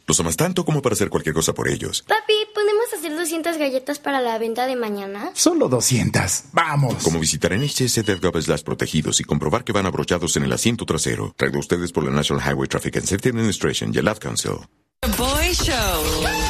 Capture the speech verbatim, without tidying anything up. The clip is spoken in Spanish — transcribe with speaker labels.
Speaker 1: Los amas tanto como para hacer cualquier cosa por ellos.
Speaker 2: Papi, ¿podemos hacer doscientas galletas para la venta de mañana?
Speaker 3: Solo doscientas. ¡Vamos!
Speaker 1: Como visitar N H S punto gov slash protegidos y comprobar que van abrochados en el asiento trasero. Traído a ustedes por la National Highway Traffic and Safety Administration y el Ad Council.
Speaker 4: The Boy Show.